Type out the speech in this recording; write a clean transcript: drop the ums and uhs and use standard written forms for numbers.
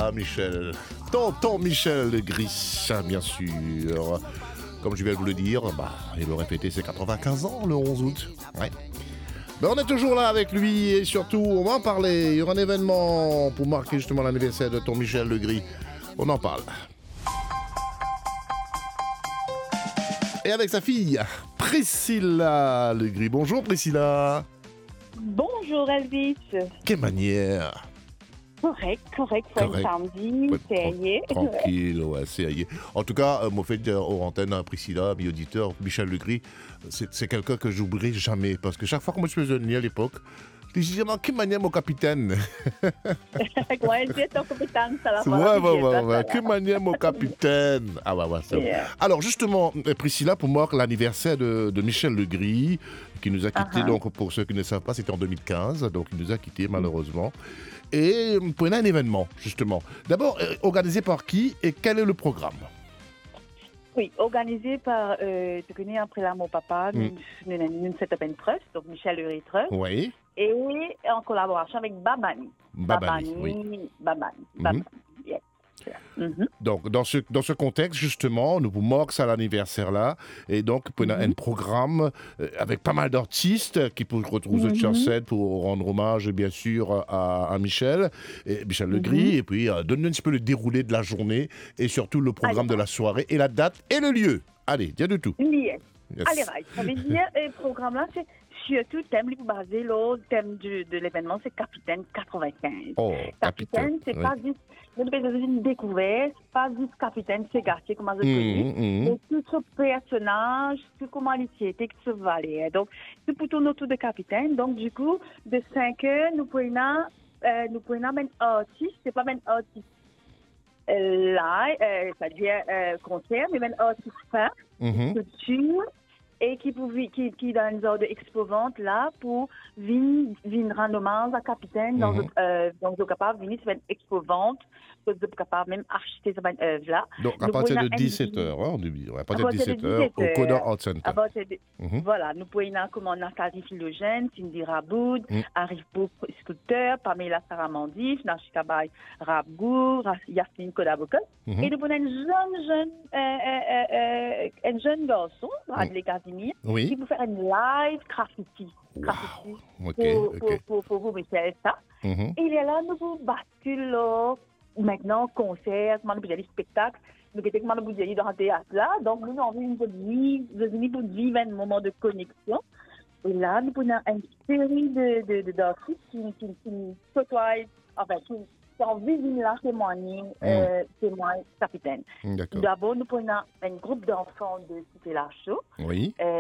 Michel. Tonton Michel Legris, bien sûr. Comme je viens de vous le dire, il aurait fêté ses 95 ans le 11 août. Ouais. Mais on est toujours là avec lui et surtout, on va en parler. Il y aura un événement pour marquer justement l'anniversaire de Tonton Michel Legris. On en parle. Et avec sa fille, Priscilla Legris. Bonjour Priscilla. Bonjour Elvis. Quelle manière. Correct. Faut être samedi, c'est tranquille, ouais, c'est en tout cas, moi, fait aux antennes à Priscilla, mes auditeurs, Michel Legris, c'est quelqu'un que j'oublierai jamais. Parce que chaque fois que moi je faisais venir à l'époque, je disais, quelle manière, mon capitaine. Ouais, c'est ton capitaine, ça la Ouais, quelle manière, mon capitaine. Ah, ouais, c'est bon. Alors, justement, Priscilla, pour moi, l'anniversaire de Michel Legris, qui nous a quittés, donc, pour ceux qui ne savent pas, c'était en 2015, donc il nous a quittés, malheureusement. Et pour un événement, justement. D'abord, organisé par qui et quel est le programme? Oui, organisé par, tu connais, après là, mon papa, nous setup and trust, donc Michel Legris Trust. Oui. Et en collaboration avec Babani. Babani. Yes. Donc, dans ce contexte, justement, nous vous marquons à l'anniversaire-là. Et donc, pour un programme avec pas mal d'artistes qui pourront retrouver sur scène pour rendre hommage, bien sûr, à Michel Legris. Et puis, donner un petit peu le déroulé de la journée et surtout le programme de la soirée et la date et le lieu. Allez, dis de tout. Yes. Allez, right. Ça veut dire, le programme-là, c'est surtout thème basé, le thème de l'événement, c'est Capitaine 95. Oh, Capitaine, c'est pas juste une découverte, pas juste Capitaine, c'est Gartier, comment je connais. Et tout ce personnage, tout comment il était, que ce valait. Donc, c'est pour tourner autour de Capitaine. Donc, du coup, de 5 heures, nous pouvons même artiste, c'est pas même artiste live, c'est-à-dire concert, mais même artiste fin, culture, et qui dans une sorte d'expo-vente là pour venir rendre hommage à Capitaine donc vous êtes capable de venir sur une expo-vente, vous êtes capable même acheter cette œuvre-là. Donc à partir de 17h, à partir de 17h au Coda Art Center. Voilà, nous pouvons comme Nathalie Philogène, Cindy Raboud, Arif Beau, sculpteur, Pamela Saramandif, Nashika Bay Rabgour, Yasmine Kodaboka. Et nous pouvons un jeune garçon, Adlé Casimir, qui peut faire un live graffiti. Pour vous, Michel, ça. Et il est là, nous vous bascule maintenant, concert, nous pouvons aller spectacle, nous pouvons aller dans un théâtre là. Donc, nous avons envie de vivre un moment de connexion. Et là, nous avons une série d'artistes qui nous côtoient, enfin, qui ont envie de venir là témoigner Capitaine. D'abord, nous prenons un groupe d'enfants de Cité La Chaux. Oui.